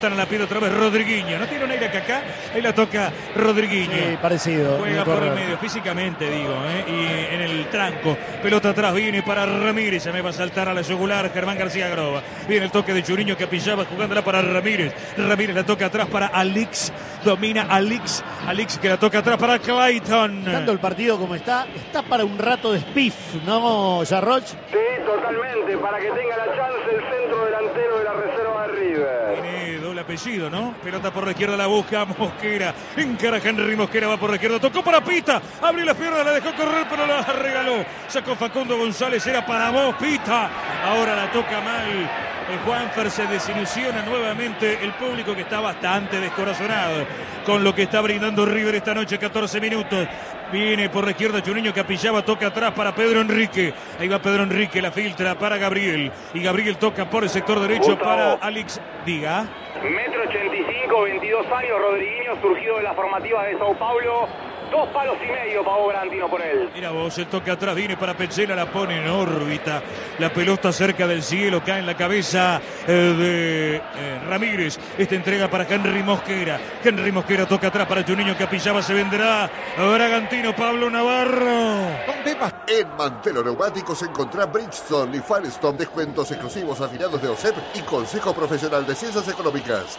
En la pierde otra vez Rodriguinho, no tiene un aire que acá, ahí la toca Rodriguinho. Sí, parecido. Juega por el medio, físicamente digo, y en el tranco. Pelota atrás, viene para Ramírez, ya me va a saltar a la yugular Germán García Groba. Viene el toque de Churiño que pillaba jugándola para Ramírez. Ramírez la toca atrás para Alix, domina Alix que la toca atrás para Clayton. Tanto el partido como está para un rato de spiff, ¿no, Jarroch? Sí, totalmente, para que tenga la chance el centro delantero de la reserva de River. Tiene doble apellido, ¿no? Pelota por la izquierda, la busca Mosquera. Encara Henry Mosquera, va por la izquierda. Tocó para Pita. Abrió las piernas, la dejó correr, pero la regaló. Sacó Facundo González, era para vos, Pita. Ahora la toca mal. Juanfer, se desilusiona nuevamente el público que está bastante descorazonado con lo que está brindando River esta noche, 14 minutos. Viene por la izquierda Churiño, Capillaba, toca atrás para Pedro Enrique. Ahí va Pedro Enrique, la filtra para Gabriel. Y Gabriel toca por el sector derecho para Alex. Diga. 1,85 m, 22 años, Rodriguinho, surgido de la formativa de Sao Paulo. 2 palos y medio pagó Brantino por él. Mira vos, el toque atrás viene para Petzela, la pone en órbita. La pelota cerca del cielo, cae en la cabeza de Ramírez. Esta entrega para Henry Mosquera. Henry Mosquera toca atrás para Juninho Capillaba, se venderá Bragantino, Pablo Navarro. En Mantelo Neumáticos encontrá Bridgestone y Firestone, descuentos exclusivos afiliados de OSEP y Consejo Profesional de Ciencias Económicas.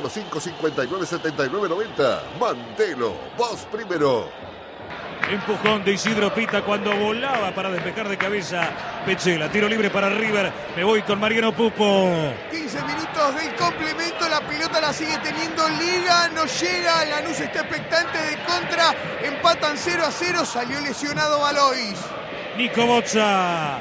2615-597990. Mantelo, vos primero. Empujón de Isidro Pita cuando volaba para despejar de cabeza Petzela. Tiro libre para River. Me voy con Mariano Pupo. 15 minutos del complemento. La pelota la sigue teniendo Liga. No llega. Lanús está expectante de contra. Empatan 0-0. Salió lesionado Valois. Nico Bozza.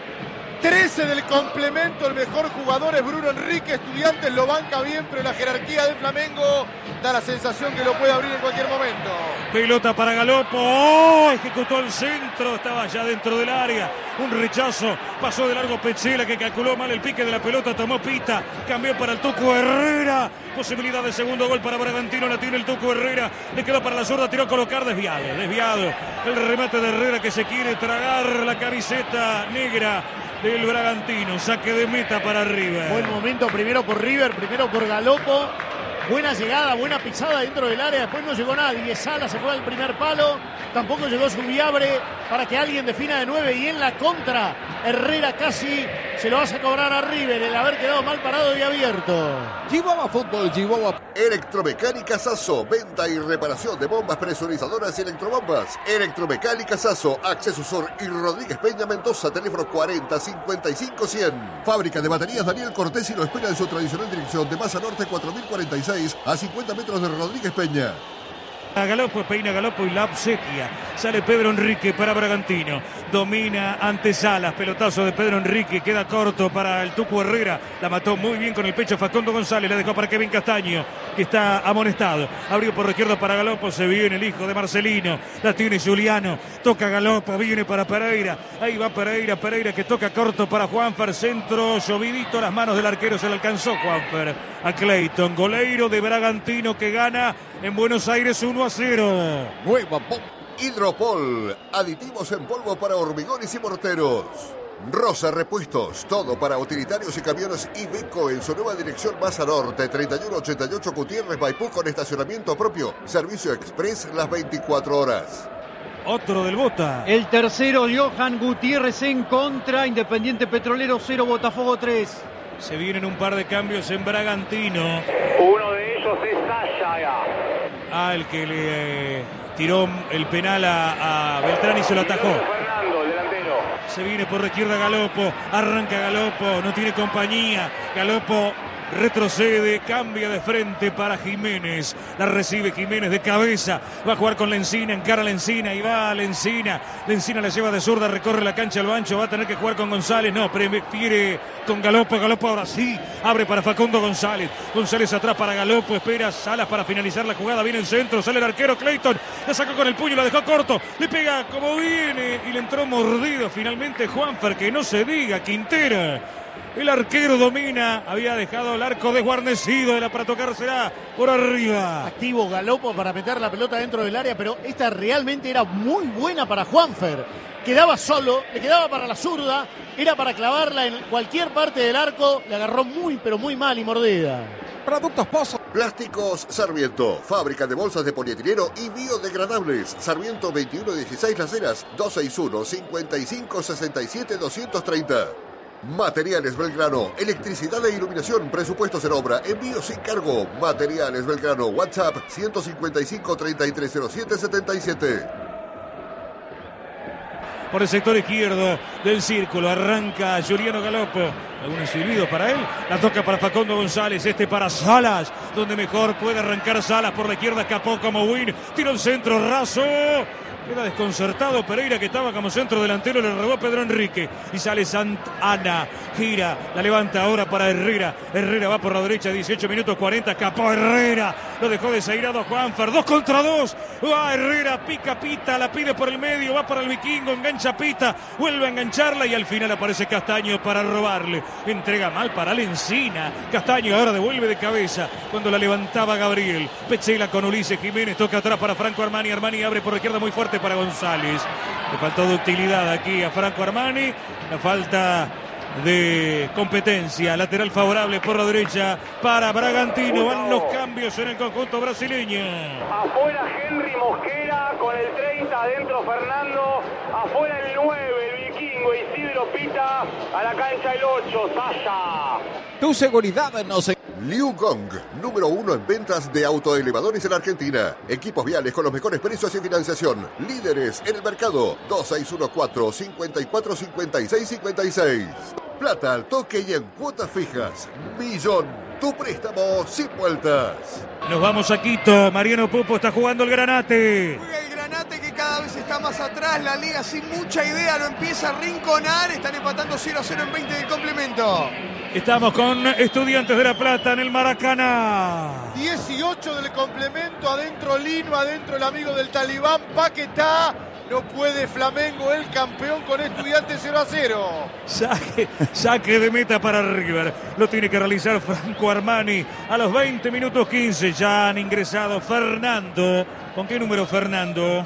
13 del complemento, el mejor jugador es Bruno Enrique. Estudiantes lo banca bien, pero la jerarquía del Flamengo da la sensación que lo puede abrir en cualquier momento. Pelota para Galopo. ¡Oh! Ejecutó el centro, estaba ya dentro del área. Un rechazo, pasó de largo Petzela, que calculó mal el pique de la pelota, tomó Pita, cambió para el Tuco Herrera. Posibilidad de segundo gol para Bragantino, la tiene el Tuco Herrera. Le quedó para la zurda, tiró a colocar, desviado. El remate de Herrera que se quiere tragar la camiseta negra del Bragantino. Saque de meta para River. Buen momento primero por River, primero por Galopo. Buena llegada, buena pisada dentro del área. Después no llegó nadie. Sala se fue al primer palo. Tampoco llegó Subiabre para que alguien defina de 9. Y en la contra, Herrera casi se lo hace cobrar a River el haber quedado mal parado y abierto. Chihuahua Fútbol, Chihuahua. Electromecánica Sasso. Venta y reparación de bombas presurizadoras y electrobombas. Electromecánica Sasso. Acceso Sur y Rodríguez Peña Mendoza. Teléfono 40-55-100. Fábrica de baterías Daniel Cortés y lo espera en su tradicional dirección de Masa Norte 4046 a 50 metros de Rodríguez Peña. A Galopo, peina Galopo y la obsequia. Sale Pedro Enrique para Bragantino. Domina ante Salas. Pelotazo de Pedro Enrique. Queda corto para el Tuco Herrera. La mató muy bien con el pecho Facundo González. La dejó para Kevin Castaño, que está amonestado. Abrió por la izquierda para Galopo. Se viene el hijo de Marcelino. La tiene Juliano. Toca Galopo. Viene para Pereira. Ahí va Pereira. Pereira que toca corto para Juanfer. Centro. Llovidito. Las manos del arquero. Se le alcanzó Juanfer a Clayton. Goleiro de Bragantino que gana en Buenos Aires 1-0. Nueva Hidropol. Aditivos en polvo para hormigones y morteros. Rosa Repuestos. Todo para utilitarios y camiones Iveco en su nueva dirección Masa Norte. 3188 Gutiérrez Maipú con estacionamiento propio. Servicio express las 24 horas. Otro del Bota. El tercero, Johan Gutiérrez en contra. Independiente Petrolero 0, Botafogo 3. Se vienen un par de cambios en Bragantino. Uno de ellos es Sayaya. El que le tiró el penal a Beltrán y se lo atajó. Fernando, el delantero. Se viene por la izquierda Galopo. Arranca Galopo. No tiene compañía. Galopo retrocede, cambia de frente para Jiménez. La recibe Jiménez de cabeza. Va a jugar con Lencina, encara a Lencina y va a Lencina. Lencina la lleva de zurda, recorre la cancha al Bancho. Va a tener que jugar con González. No, prefiere con Galopo. Galopo ahora sí. Abre para Facundo González. González atrás para Galopo. Espera Salas para finalizar la jugada. Viene el centro. Sale el arquero Clayton. La sacó con el puño, la dejó corto. Le pega como viene y le entró mordido finalmente Juanfer. Que no se diga, Quintera. El arquero domina. Había dejado el arco desguarnecido. Era para tocársela por arriba. Activo Galopo para meter la pelota dentro del área, pero esta realmente era muy buena para Juanfer. Quedaba solo, le quedaba para la zurda, era para clavarla en cualquier parte del arco. Le agarró muy, pero muy mal y mordida. Productos Pozo. Plásticos Sarmiento, fábrica de bolsas de polietileno y biodegradables. Sarmiento 2116 Las Heras, 261-5567-230. Materiales Belgrano, electricidad e iluminación, presupuestos en obra, envío sin cargo. Materiales Belgrano, WhatsApp 155-3307-77. Por el sector izquierdo del círculo arranca Juliano Galopo. Algunos silbidos para él. La toca para Facundo González. Este para Salas, donde mejor puede arrancar Salas. Por la izquierda escapó como Win. Tira un centro raso. Era desconcertado Pereira, que estaba como centro delantero. Le robó Pedro Enrique. Y sale Santana. Gira. La levanta ahora para Herrera. Herrera va por la derecha. 18 minutos 40. Escapó Herrera. Lo dejó desairado Juanfer. 2 contra 2. Va Herrera. Pica Pita. La pide por el medio. Va para el vikingo. Engancha Pita. Vuelve a engancharla. Y al final aparece Castaño para robarle. Entrega mal para Lencina. Castaño ahora devuelve de cabeza. Cuando la levantaba Gabriel. Petzela con Ulises Jiménez. Toca atrás para Franco Armani. Armani abre por la izquierda muy fuerte para González. Le faltó ductilidad aquí a Franco Armani. La falta de competencia. Lateral favorable por la derecha para Bragantino. Van los cambios en el conjunto brasileño. Afuera Henry Mosquera con el 30. Adentro Fernando. Afuera el 9. El vikingo Isidro Pita. A la cancha el 8. Sasha. Tu seguridad no se... Liu Gong, número 1 en ventas de autoelevadores en Argentina. Equipos viales con los mejores precios y financiación. Líderes en el mercado. 2614-545656. Plata al toque y en cuotas fijas. Millón. Tu préstamo sin vueltas. Nos vamos a Quito. Mariano Pupo está jugando el Granate. Juega el Granate, que cada vez está más atrás. La liga sin mucha idea lo empieza a rinconar. Están empatando 0-0 en 20 del complemento. Estamos con Estudiantes de La Plata en el Maracaná. 18 del complemento, adentro Lino, adentro el amigo del Talibán, Paquetá. No puede Flamengo, el campeón, con Estudiantes 0-0. Saque de meta para River. Lo tiene que realizar Franco Armani a los 20 minutos 15. Ya han ingresado Fernando. ¿Con qué número Fernando?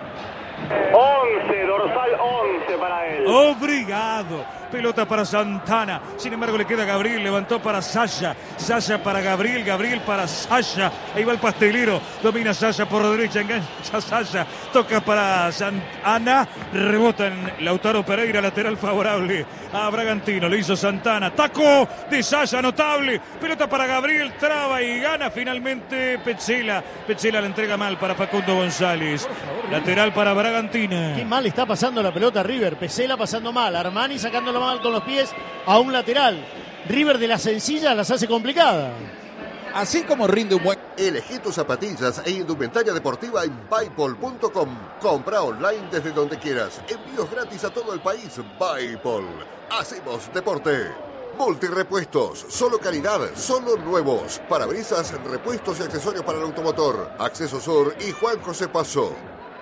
11, dorsal 11 para él. Obrigado. Pelota para Santana. Sin embargo, le queda Gabriel. Levantó para Sasha. Sasha para Gabriel. Gabriel para Sasha. Ahí va el pastelero. Domina Sasha por la derecha. Engancha Sasha. Toca para Santana. Rebota en Lautaro Pereira. Lateral favorable a Bragantino. Lo hizo Santana. Taco de Sasha. Notable. Pelota para Gabriel. Traba y gana finalmente Petzela. Petzela la entrega mal para Facundo González. Lateral para Bragantino. Qué mal está pasando la pelota River. Petzela pasando mal. Armani sacándolo mal con los pies a un lateral. River de las sencillas las hace complicadas. Así como rinde un buen... Elegí tus zapatillas e indumentaria deportiva en Buypol.com. Compra online desde donde quieras. Envíos gratis a todo el país. Buypol. Hacemos deporte. Multirepuestos, solo calidad, solo nuevos. Parabrisas, repuestos y accesorios para el automotor. Acceso Sur y Juan José Paso.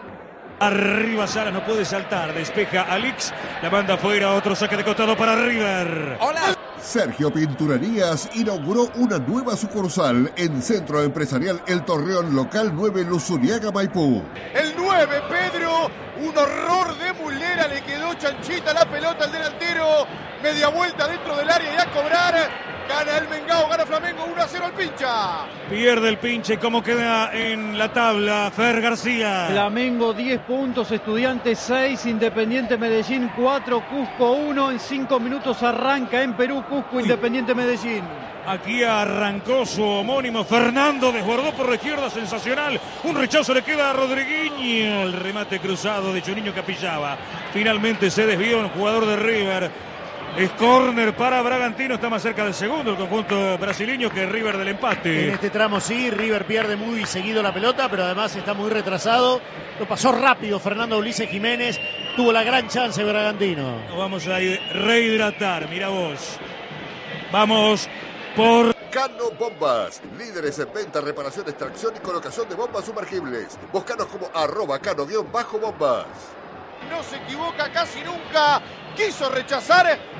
Arriba Salas, no puede saltar. Despeja Alix. La manda afuera. Otro saque de costado para River. ¡Hola! Sergio Pinturerías inauguró una nueva sucursal en Centro Empresarial El Torreón, local 9, Luzuriaga, Maipú. El 9, Pedro, un horror de mulera, le quedó chanchita la pelota al delantero, media vuelta dentro del área y a cobrar. Gana el Mengao, gana Flamengo 1-0 al Pincha. Pierde el Pinche. ¿Cómo queda en la tabla Fer García? Flamengo 10 puntos, Estudiantes 6, Independiente Medellín 4, Cusco 1. En 5 minutos arranca en Perú Cusco, Independiente Medellín. Aquí arrancó su homónimo Fernando, desbordó por la izquierda, sensacional. Un rechazo le queda a Rodriguinho. El remate cruzado de Juninho Capillaba. Finalmente se desvió el jugador de River. Es córner para Bragantino, está más cerca del segundo el conjunto brasileño que River del empate. En este tramo sí, River pierde muy seguido la pelota, pero además está muy retrasado. Lo pasó rápido Fernando Ulises Jiménez, tuvo la gran chance Bragantino. Nos vamos a rehidratar, mira vos. Vamos por... Cano Bombas, líderes en venta, reparación, extracción y colocación de bombas sumergibles. Búscanos como @cano_bombas. No se equivoca casi nunca, quiso rechazar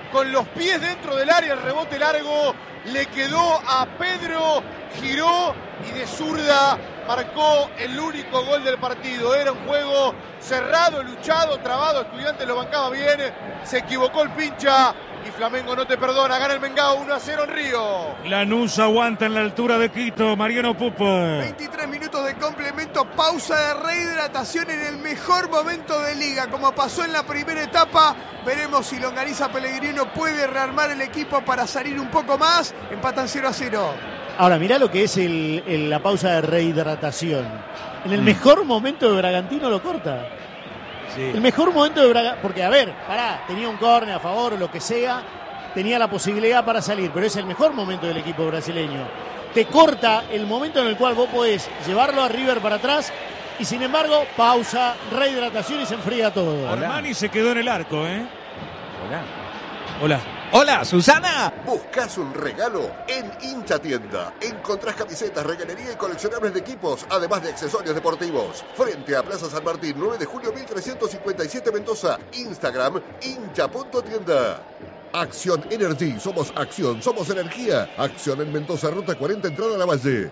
con los pies dentro del área, el rebote largo le quedó a Pedro, giró y de zurda marcó el único gol del partido. Era un juego cerrado, luchado, trabado, Estudiantes lo bancaba bien, se equivocó el pincha y Flamengo no te perdona, gana el Mengao 1-0 en Río. Lanús aguanta en la altura de Quito, Mariano Pupo. 23 minutos de complemento, pausa de rehidratación en el mejor momento de liga, como pasó en la primera etapa. Veremos si Longaniza Pellegrino puede rearmar el equipo para salir un poco más. Empatan 0-0. Ahora, mirá lo que es la pausa de rehidratación. En el mejor momento de Bragantino lo corta. Sí. El mejor momento de Bragantino, porque a ver, tenía un córner a favor o lo que sea, tenía la posibilidad para salir, pero es el mejor momento del equipo brasileño. Te corta el momento en el cual vos podés llevarlo a River para atrás y sin embargo, pausa, rehidratación y se enfría todo. Armani se quedó en el arco, ¿eh? Hola. Hola, Susana. ¿Buscas un regalo? En Hincha Tienda encontrás camisetas, regalería y coleccionables de equipos, además de accesorios deportivos. Frente a Plaza San Martín, 9 de julio 1357 Mendoza. Instagram, hincha.tienda. Acción Energy, somos acción, somos energía. Acción en Mendoza, ruta 40, entrada a la Valle.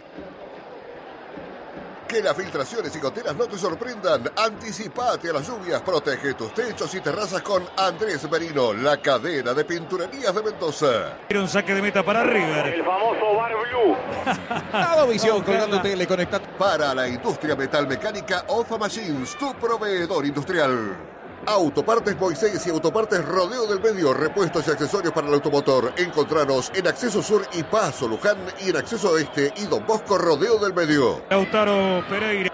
Que las filtraciones y goteras no te sorprendan. Anticipate a las lluvias. Protege tus techos y terrazas con Andrés Merino, la cadena de pinturerías de Mendoza. Era un saque de meta para River. El famoso Bar Blue. Dado visión, colgando tele, conectado. Para la industria metalmecánica, Ofa Machines, tu proveedor industrial. Autopartes Moisés y Autopartes Rodeo del Medio, repuestos y accesorios para el automotor. Encontranos en Acceso Sur y Paso Luján y en Acceso Este y Don Bosco Rodeo del Medio. Lautaro Pereira.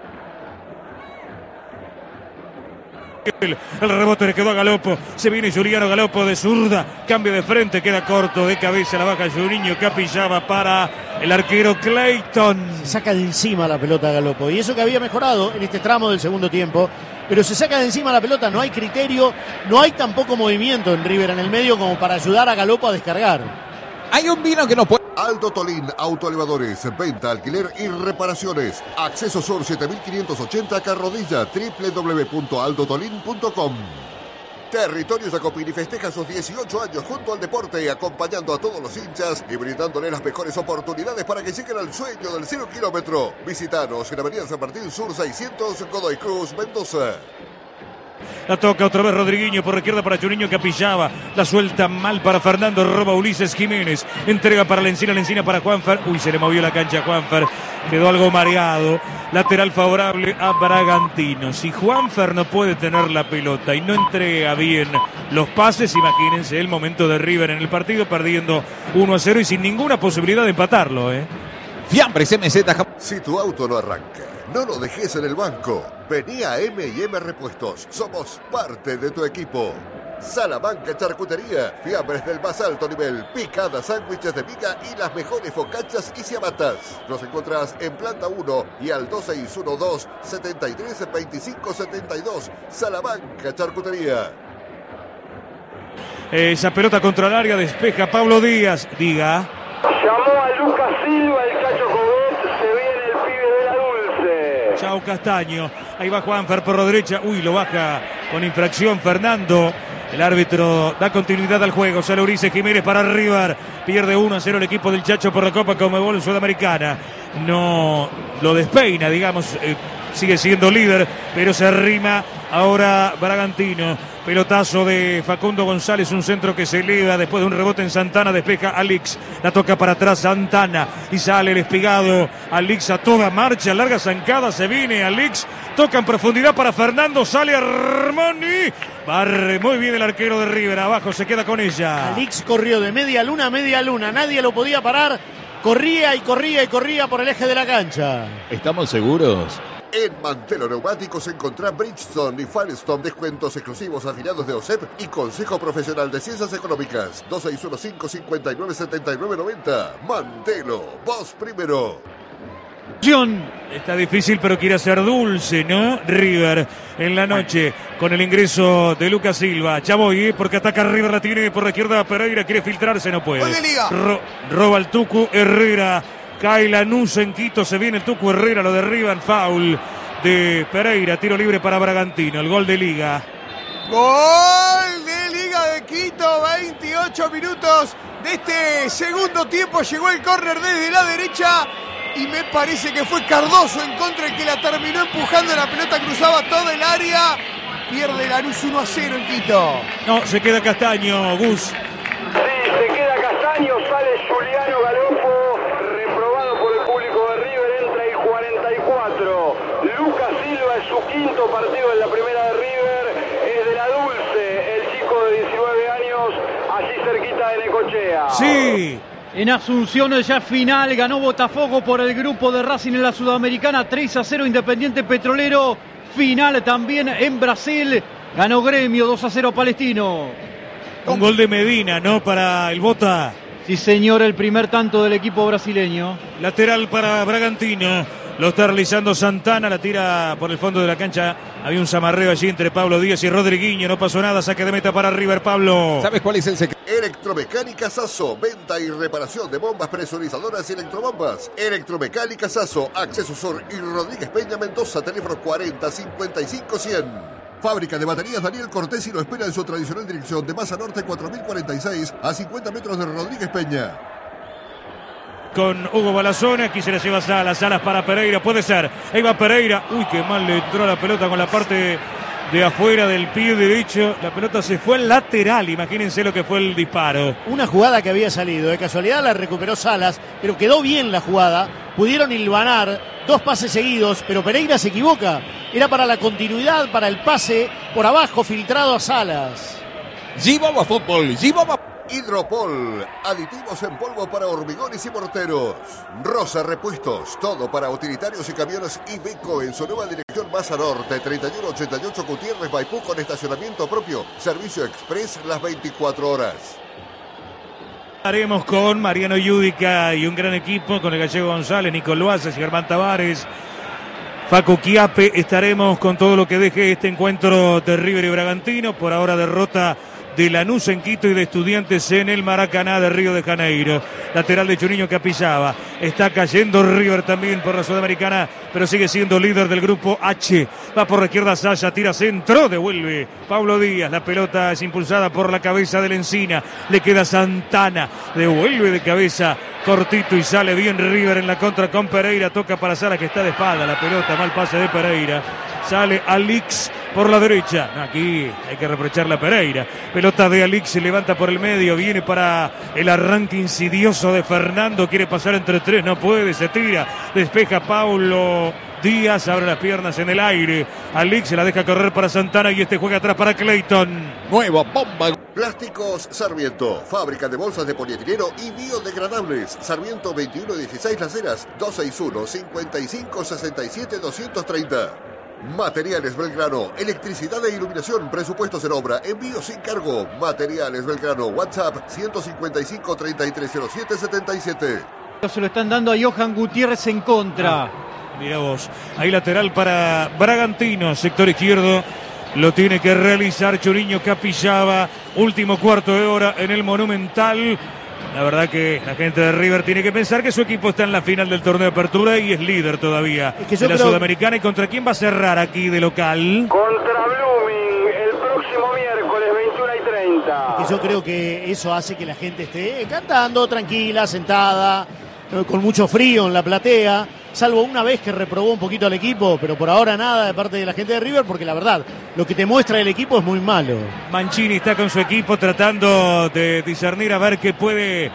El rebote le quedó a Galopo. Se viene Juliano Galopo de zurda. Cambio de frente, queda corto de cabeza. La baja Juninho Capillaba para el arquero Clayton. Se saca de encima la pelota a Galopo. Y eso que había mejorado en este tramo del segundo tiempo. Pero se saca de encima la pelota, no hay criterio, no hay tampoco movimiento en River en el medio como para ayudar a Galopo a descargar. Hay un vino que no puede. Aldo Tolín, autoelevadores, venta, alquiler y reparaciones. Acceso Sur 7580 Carrodilla, www.aldotolin.com. Territorio Jacopini festeja sus 18 años junto al deporte, acompañando a todos los hinchas y brindándole las mejores oportunidades para que lleguen al sueño del 0 kilómetro. Visitanos en Avenida San Martín Sur 600, Godoy Cruz, Mendoza. La toca otra vez Rodriguinho por izquierda para Juninho Capillaba. La suelta mal para Fernando, roba Ulises Jiménez. Entrega para Lencina para Juanfer. Uy, se le movió la cancha a Juanfer. Quedó algo mareado. Lateral favorable a Bragantino. Si Juanfer no puede tener la pelota y no entrega bien los pases, imagínense el momento de River en el partido perdiendo 1-0 y sin ninguna posibilidad de empatarlo, Fiambres MZ. Si tu auto no arranca, no lo dejes en el banco. Vení a M&M Repuestos. Somos parte de tu equipo. Salamanca Charcutería. Fiambres del más alto nivel. Picadas, sándwiches de miga y las mejores focachas y ciabatas. Nos encontrás en Planta 1 y al 2612-732572. Salamanca Charcutería. Esa pelota contra el área despeja Pablo Díaz. Diga. Llamó a Lucas Silva, el Cacho Cobet, se viene el pibe de la Dulce. Chao Castaño. Ahí va Juanfer por la derecha. Uy, lo baja con infracción Fernando. El árbitro da continuidad al juego. Sale Ulises Jiménez para River. Pierde 1-0 el equipo del Chacho por la Copa Conmebol Sudamericana. No lo despeina, digamos. Sigue siendo líder, pero se arrima ahora Bragantino. Pelotazo de Facundo González, un centro que se eleva después de un rebote en Santana, despeja Alix, la toca para atrás Santana y sale el espigado, Alix a toda marcha, larga zancada, se viene Alix, toca en profundidad para Fernando, sale Armani, barre muy bien el arquero de River, abajo se queda con ella. Alix corrió de media luna a media luna, nadie lo podía parar, corría y corría y corría por el eje de la cancha. ¿Estamos seguros? En Mantelo Neumáticos encontrá Bridgestone y Firestone, descuentos exclusivos afiliados de OSEP y Consejo Profesional de Ciencias Económicas. 2615-597990. Mantelo, vos primero. Está difícil, pero quiere hacer dulce, ¿no? River en la noche con el ingreso de Lucas Silva. Ya voy, porque ataca River, la tiene por la izquierda Pereira, quiere filtrarse, no puede. Roba el Tucu Herrera. Cae Lanús en Quito, se viene el Tucu Herrera, lo derriban, foul de Pereira, tiro libre para Bragantino, el gol de Liga. Gol de Liga de de Quito, 28 minutos de este segundo tiempo. Llegó el córner desde la derecha y me parece que fue Cardoso en contra el que la terminó empujando. La pelota cruzaba todo el área. Pierde Lanús 1-0 en Quito. No, se queda Castaño, Gus. Sí, se queda Castaño, sale Juliano Galopo, reprobado por el público de River, entra el 44. Lucas Silva es su quinto partido en la primera de River, es de la Dulce, el chico de 19 años, allí cerquita de Necochea. Sí. En Asunción ya final, ganó Botafogo por el grupo de Racing en la Sudamericana, 3-0 Independiente Petrolero. Final también en Brasil, ganó Gremio 2-0 Palestino. Un gol de Medina, ¿no? Para el Bota. Sí, señor, el primer tanto del equipo brasileño. Lateral para Bragantino. Lo está realizando Santana, la tira por el fondo de la cancha. Había un zamarreo allí entre Pablo Díaz y Rodriguinho. No pasó nada, saque de meta para River, Pablo. ¿Sabes cuál es el secreto? Electromecánica Sasso, venta y reparación de bombas presurizadoras y electrobombas. Electromecánica Sasso, Acceso Sur y Rodríguez Peña Mendoza, teléfono 40 55 100. Fábrica de baterías Daniel Cortés y lo espera en su tradicional dirección de Masa Norte 4046 a 50 metros de Rodríguez Peña. Con Hugo Balazone, aquí se la lleva Salas para Pereira, puede ser. Ahí va Pereira. Uy, qué mal le entró la pelota con la parte de afuera del pie derecho. La pelota se fue al lateral, imagínense lo que fue el disparo. Una jugada que había salido, de casualidad la recuperó Salas, pero quedó bien la jugada. Pudieron hilvanar 2 pases seguidos, pero Pereira se equivoca. Era para la continuidad, para el pase por abajo filtrado a Salas. G-Boba Fútbol, G-Boba. Hidropol, aditivos en polvo para hormigones y morteros. Rosa Repuestos, todo para utilitarios y camiones Iveco en su nueva dirección Masa Norte, 3188 Gutiérrez Maipú con estacionamiento propio. Servicio express las 24 horas. Haremos con Mariano Yudica y un gran equipo, con el gallego González, Nico Loazas y Germán Tavares, Facu Chiappe. Estaremos con todo lo que deje este encuentro de River y Bragantino. Por ahora derrota de Lanús en Quito y de Estudiantes en el Maracaná de Río de Janeiro. Lateral de Juninho Capixaba. Está cayendo River también por la Sudamericana, pero sigue siendo líder del grupo H. Va por la izquierda Saya, tira centro, devuelve Pablo Díaz. La pelota es impulsada por la cabeza del Encina. Le queda Santana, devuelve de cabeza cortito y sale bien River en la contra con Pereira. Toca para Sala que está de espalda. La pelota, mal pase de Pereira. Sale Alix por la derecha. Aquí hay que reprocharle a Pereira. Pelota de Alix, se levanta por el medio. Viene para el arranque insidioso de Fernando. Quiere pasar entre 3, no puede. Se tira, despeja Paulo Díaz. Abre las piernas en el aire. Alix se la deja correr para Santana y este juega atrás para Clayton. Nueva bomba. Plásticos Sarmiento, fábrica de bolsas de polietileno y biodegradables. Sarmiento 2116 Las Heras, 261 55 67 230. Materiales Belgrano, electricidad e iluminación, presupuestos en obra, envío sin cargo. Materiales Belgrano, WhatsApp 155 3307 77. Se lo están dando a Johan Gutiérrez en contra. Mira vos, ahí lateral para Bragantino, sector izquierdo. Lo tiene que realizar Juninho Capixaba. Último cuarto de hora en el Monumental. La verdad que la gente de River tiene que pensar que su equipo está en la final del torneo de apertura y es líder todavía de la Sudamericana. ¿Y contra quién va a cerrar aquí de local? Contra Blooming el próximo miércoles 21:30. Y yo creo que eso hace que la gente esté cantando tranquila, sentada, con mucho frío en la platea, salvo una vez que reprobó un poquito al equipo, pero por ahora nada de parte de la gente de River, porque la verdad, lo que te muestra el equipo es muy malo. Mancini está con su equipo tratando de discernir a ver qué puede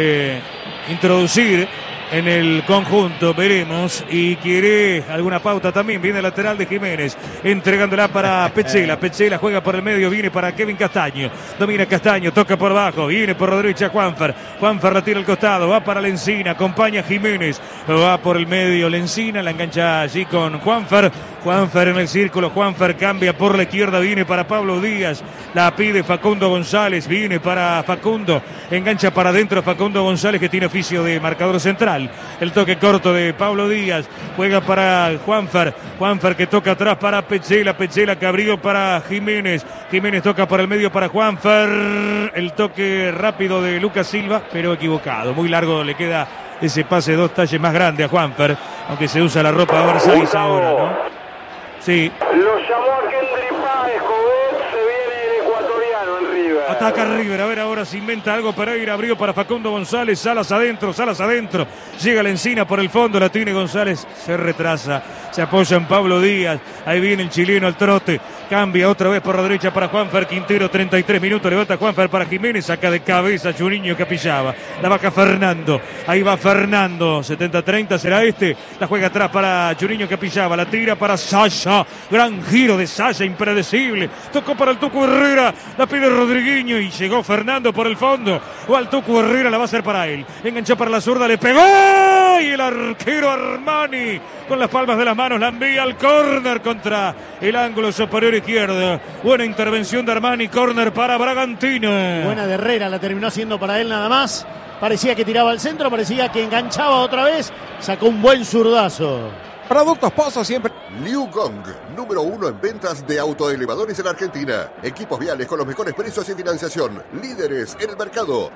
introducir en el conjunto, veremos, y quiere alguna pauta también. Viene el lateral de Jiménez, entregándola para Petzela. Petzela juega por el medio, viene para Kevin Castaño, domina Castaño, toca por abajo, viene por la derecha Juanfer la tira al costado, va para Lencina, acompaña Jiménez, va por el medio Lencina, la engancha allí con Juanfer en el círculo, Juanfer cambia por la izquierda, viene para Pablo Díaz, la pide Facundo González, viene para Facundo, engancha para adentro Facundo González, que tiene oficio de marcador central. El toque corto de Pablo Díaz, juega para Juanfer que toca atrás para Petzela que abrió para Jiménez toca por el medio para Juanfer, el toque rápido de Lucas Silva, pero equivocado, muy largo le queda ese pase 2 talles más grande a Juanfer, aunque se usa la ropa Versailles ahora, ¿no? Sí. Lo llamó a Kendry Páez, Covet, se viene el ecuatoriano en River. Ataca River, a ver ahora si inventa algo. Pereira abrió para Facundo González, Salas adentro. Llega la Encina por el fondo, la tiene González, se retrasa, se apoya en Pablo Díaz. Ahí viene el chileno al trote, cambia otra vez por la derecha para Juanfer Quintero, 33 minutos, levanta Juanfer para Jiménez, saca de cabeza Juninho Capillaba, la baja Fernando, ahí va Fernando, 70-30 será este, la juega atrás para Juninho Capillaba, la tira para Sasha, gran giro de Sasha, impredecible, tocó para el Tucu Herrera, la pide Rodriguinho y llegó Fernando por el fondo, o al Tucu Herrera, la va a hacer para él, enganchó para la zurda, le pegó y el arquero Armani con las palmas de las manos la envía al córner contra el ángulo superior izquierdo. Buena intervención de Armani, córner para Bragantino. Buena de Herrera, la terminó haciendo para él nada más. Parecía que tiraba al centro, parecía que enganchaba otra vez. Sacó un buen zurdazo. Productos Pozo siempre. Liu Gong, número 1 en ventas de autoelevadores en Argentina. Equipos viales con los mejores precios y financiación. Líderes en el mercado.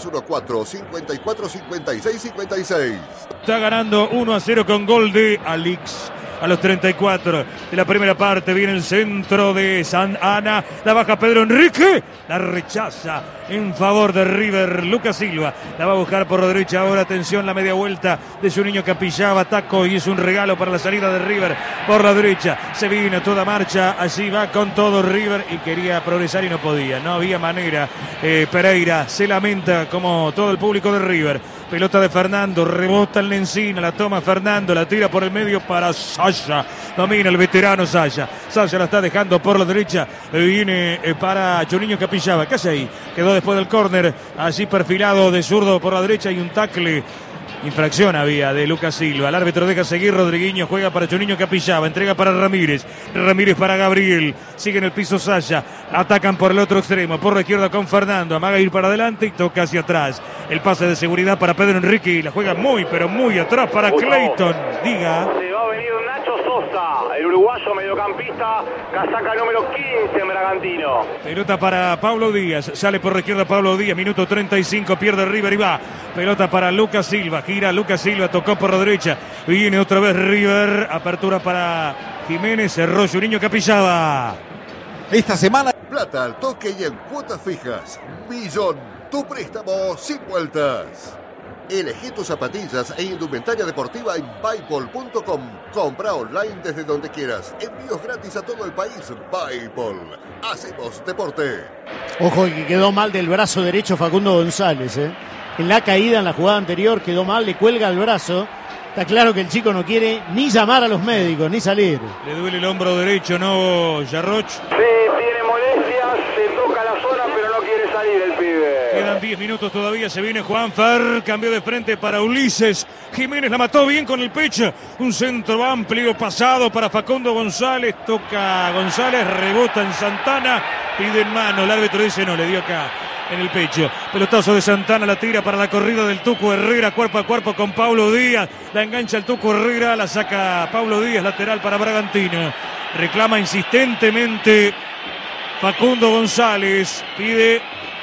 2614-545656. Está ganando 1-0 con gol de Alix. A los 34 de la primera parte viene el centro de San Ana. La baja Pedro Enrique. La rechaza en favor de River. Lucas Silva la va a buscar por la derecha ahora. Atención, la media vuelta de Juninho Capillaba. Taco y es un regalo para la salida de River por la derecha. Se viene a toda marcha. Allí va con todo River y quería progresar y no podía. No había manera. Pereira se lamenta como todo el público de River. Pelota de Fernando, rebota en la Encina, la toma Fernando, la tira por el medio para Sasha. Domina el veterano Sasha. Sasha la está dejando por la derecha. Viene para Juninho Capillaba. ¿Qué hace ahí? Quedó después del córner. Allí perfilado de zurdo por la derecha y un tackle. Infracción había de Lucas Silva. El árbitro deja seguir. Rodriguinho juega para Juninho Capillaba. Entrega para Ramírez. Ramírez para Gabriel. Sigue en el piso Sasha. Atacan por el otro extremo. Por la izquierda con Fernando. Amaga ir para adelante y toca hacia atrás. El pase de seguridad para Pedro Enrique. Y la juega muy, pero muy atrás para Clayton. Diga. Se va a venir Nacho Sosa, el uruguayo mediocampista, casaca número 15 en Bragantino. Pelota para Pablo Díaz. Sale por la izquierda Pablo Díaz. Minuto 35. Pierde River y va. Pelota para Lucas Silva. Gira Lucas Silva. Tocó por la derecha. Viene otra vez River. Apertura para Jiménez. Cerró Juninho Capillaba. Esta semana. Plata al toque y en cuotas fijas. Millón. Tu préstamo sin vueltas. Elegí tus zapatillas e indumentaria deportiva en Paypal.com. Compra online desde donde quieras. Envíos gratis a todo el país. Paypal. Hacemos deporte. Ojo que quedó mal del brazo derecho Facundo González. En la caída, en la jugada anterior, quedó mal, le cuelga el brazo. Está claro que el chico no quiere ni llamar a los médicos, ni salir. Le duele el hombro derecho, ¿no, Yarroch? Sí, tiene molestias, se toca la zona, pero no quiere salir el pibe. Quedan 10 minutos todavía, se viene Juanfer, cambió de frente para Ulises. Jiménez la mató bien con el pecho. Un centro amplio pasado para Facundo González. Toca González, rebota en Santana, pide en mano. El árbitro dice no, le dio acá en el pecho. Pelotazo de Santana, la tira para la corrida del Tucu Herrera, cuerpo a cuerpo con Pablo Díaz. La engancha el Tucu Herrera, la saca Pablo Díaz, lateral para Bragantino. Reclama insistentemente Facundo González, pide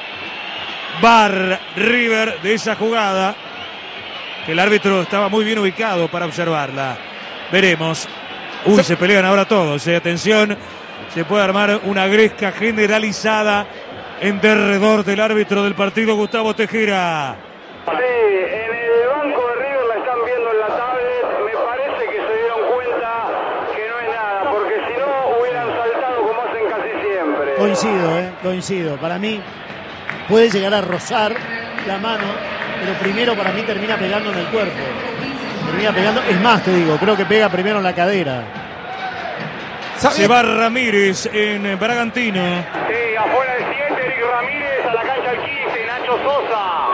VAR River de esa jugada, que el árbitro estaba muy bien ubicado para observarla. Veremos. Se pelean ahora todos, atención, se puede armar una gresca generalizada en derredor del árbitro del partido, Gustavo Tejera. Sí, en el banco de River la están viendo en la tablet. Me parece que se dieron cuenta que no es nada, porque si no hubieran saltado como hacen casi siempre. Coincido. Para mí puede llegar a rozar la mano, pero primero para mí termina pegando en el cuerpo. Termina pegando, es más, te digo, creo que pega primero en la cadera. Se va Ramírez en Bragantino. Sí, afuera el 7, Eric Ramírez, a la cancha el 15, Nacho Sosa.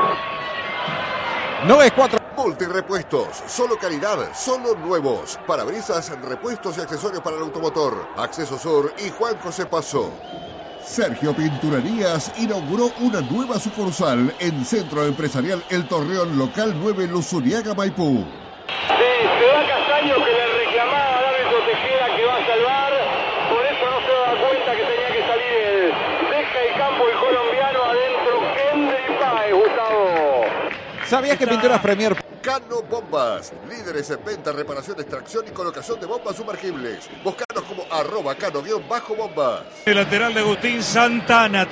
9-4. Multirepuestos, solo calidad, solo nuevos. Parabrisas, repuestos y accesorios para el automotor. Acceso Sur y Juan José Paso. Sergio Pinturerías inauguró una nueva sucursal en Centro Empresarial El Torreón, local 9, Luzuriaga, Maipú. Sí, se va Castaño, que le reclamaba al árbitro Tejera que va a salvar. Por eso no se da cuenta que tenía que salir él. Deja el campo el colombiano adentro. Kendry Páez, Gustavo. ¿Sabías que Pinturas Premier Cano Bombas, líderes en venta, reparación, extracción y colocación de bombas sumergibles. Búscanos como @cano_bombas. El lateral de Agustín Santana,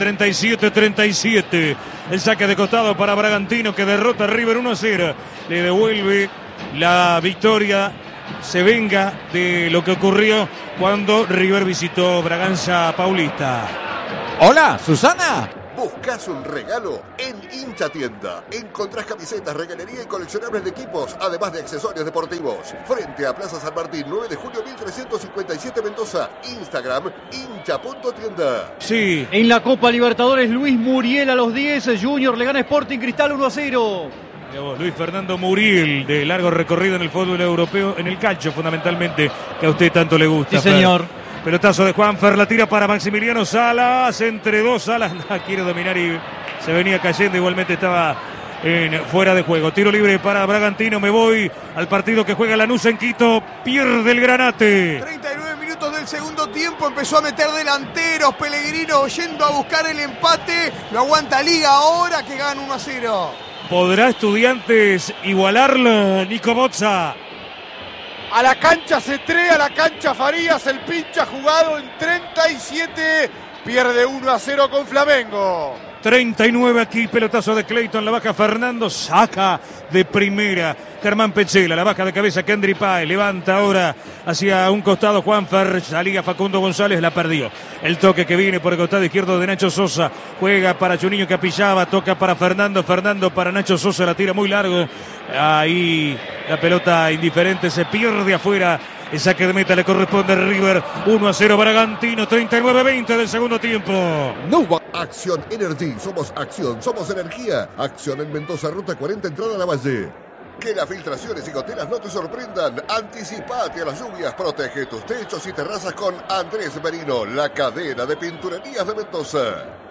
37-37. El saque de costado para Bragantino, que derrota a River 1-0. Le devuelve la victoria. Se venga de lo que ocurrió cuando River visitó Braganza Paulista. Hola, Susana. ¿Buscas un regalo? En Hincha Tienda encontrás camisetas, regalería y coleccionables de equipos, además de accesorios deportivos. Frente a Plaza San Martín, 9 de julio 1357 Mendoza. Instagram, hincha.tienda. Sí. En la Copa Libertadores, Luis Muriel a los 10. Junior le gana Sporting Cristal 1-0. Luis Fernando Muriel, de largo recorrido en el fútbol europeo, en el calcio fundamentalmente, que a usted tanto le gusta. Sí, señor. Pelotazo de Juanfer, la tira para Maximiliano Salas, entre dos Salas, quiere dominar y se venía cayendo, igualmente estaba fuera de juego. Tiro libre para Bragantino, me voy al partido que juega Lanús en Quito, pierde el Granate. 39 minutos del segundo tiempo, empezó a meter delanteros, Pellegrino yendo a buscar el empate, lo aguanta Liga ahora que gana 1-0. ¿Podrá Estudiantes igualarlo, Nico Bozza? A la cancha Cetré, a la cancha Farías, el pincha jugado en 37, pierde 1-0 con Flamengo. 39 aquí, pelotazo de Clayton, la baja Fernando, saca de primera Germán Petzela, la baja de cabeza Kendry Páez, levanta ahora hacia un costado Juanfer, salía Facundo González, la perdió. El toque que viene por el costado izquierdo de Nacho Sosa, juega para Juninho Capillaba, toca para Fernando para Nacho Sosa, la tira muy largo, ahí la pelota indiferente se pierde afuera. El saque de meta le corresponde a River. 1-0 Bragantino, 39-20 del segundo tiempo. Acción Energy, somos acción, somos energía. Acción en Mendoza, ruta 40, entrada a la Valle. Que las filtraciones y goteras no te sorprendan. Anticipate a las lluvias, protege tus techos y terrazas con Andrés Merino, la cadena de pinturerías de Mendoza.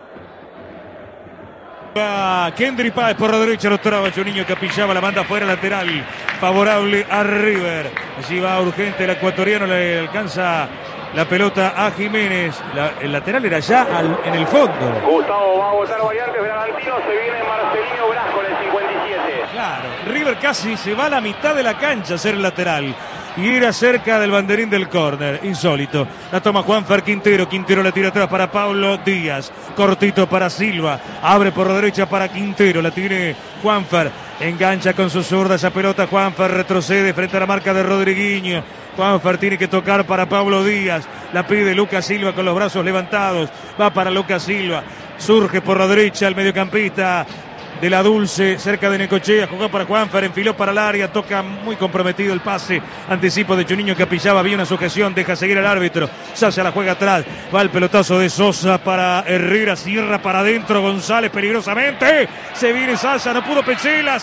Kendry Páez por la derecha, lo traba Juninho Capillaba, la manda fuera lateral, favorable a River. Allí va urgente el ecuatoriano, le alcanza la pelota a Jiménez. El lateral era ya en el fondo. Gustavo va a votar variantes, Bragantino, se viene Marcelino Braz con el 57. Claro, River casi se va a la mitad de la cancha a ser el lateral. Y era cerca del banderín del córner, insólito. La toma Juanfer Quintero la tira atrás para Pablo Díaz. Cortito para Silva, abre por la derecha para Quintero, la tiene Juanfer. Engancha con su zurda esa pelota, Juanfer retrocede frente a la marca de Rodriguinho. Juanfer tiene que tocar para Pablo Díaz, la pide Lucas Silva con los brazos levantados. Va para Lucas Silva, surge por la derecha el mediocampista de la Dulce, cerca de Necochea, jugó para Juanfer, enfiló para el área, toca muy comprometido el pase, anticipo de Juninho Capillaba, había una sujeción, deja seguir al árbitro, Sasha la juega atrás, va el pelotazo de Sosa para Herrera, cierra para adentro González peligrosamente, se viene Sasha, no pudo Petzela,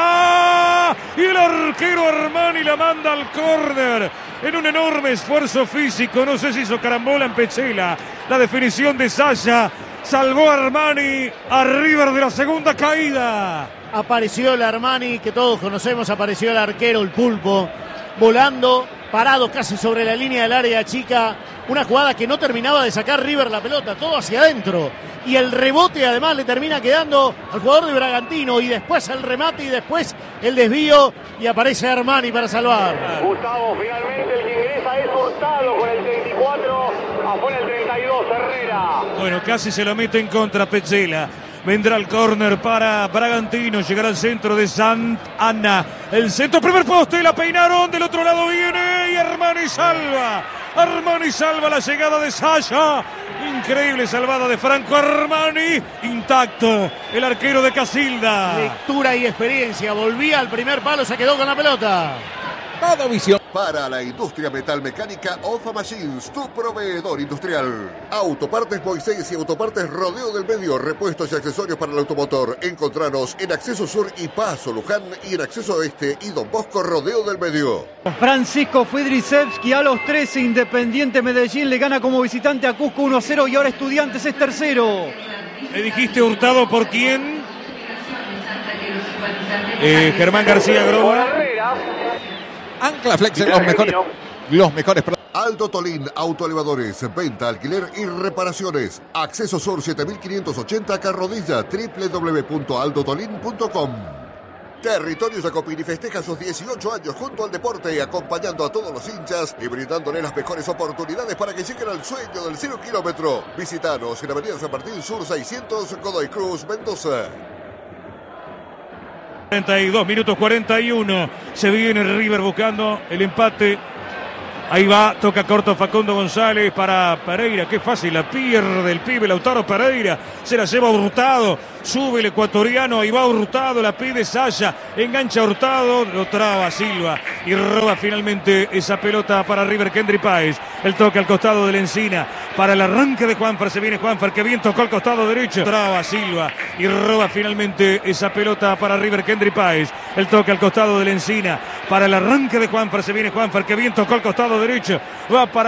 Sasha, y el arquero Armani la manda al córner, en un enorme esfuerzo físico, no sé si hizo carambola en Petzela, la definición de Sasha, salvó a Armani a River de la segunda caída. Apareció el Armani que todos conocemos, apareció el arquero, el Pulpo, volando, parado casi sobre la línea del área chica. Una jugada que no terminaba de sacar River la pelota, todo hacia adentro. Y el rebote además le termina quedando al jugador de Bragantino. Y después el remate y después el desvío. Y aparece Armani para salvar. Gustavo, finalmente el que ingresa es Hurtado con el 34. Afuera el 32, Herrera. Bueno, casi se lo mete en contra Petzela. Vendrá el córner para Bragantino. Llegará al centro de Santana. El centro, primer poste, la peinaron. Del otro lado viene y Armani salva. Armani salva la llegada de Sasha. Increíble salvada de Franco Armani. Intacto el arquero de Casilda. Lectura y experiencia. Volvía al primer palo, se quedó con la pelota. Todo visión. Para la industria metalmecánica, Ofa Machines, tu proveedor industrial. Autopartes Moisés y Autopartes Rodeo del Medio, repuestos y accesorios para el automotor. Encontranos en Acceso Sur y Paso Luján y en Acceso Oeste y Don Bosco Rodeo del Medio. Francisco Fidrisevski a los 13, Independiente Medellín le gana como visitante a Cusco 1-0 y ahora Estudiantes es tercero. ¿Me dijiste Hurtado por quién? Germán García Groba. Ancla Flex en los mejores. Aldo Tolín, autoelevadores, venta, alquiler y reparaciones. Acceso Sur 7580 Carrodilla, www.aldotolin.com. Territorio Jacopini festeja sus 18 años junto al deporte, acompañando a todos los hinchas y brindándole las mejores oportunidades para que lleguen al sueño del 0 kilómetro. Visítanos en Avenida San Martín Sur 600, Godoy Cruz, Mendoza. 42 minutos 41. Se viene River buscando el empate. Ahí va, toca corto Facundo González para Pereira. Qué fácil, la pierde el pibe Lautaro Pereira. Se la lleva Hurtado. Sube el ecuatoriano, ahí va Hurtado, la pide Saya. Engancha Hurtado, lo traba Silva. Y roba finalmente esa pelota para River Kendry Páez. El toque al costado de la Encina. Para el arranque de Juanfer, se viene Juanfer, que bien tocó al costado derecho. Traba Silva y roba finalmente esa pelota para River Kendry Páez. El toque al costado de la Encina. Para el arranque de Juanfer, se viene Juanfer, que bien tocó al costado derecho. Va para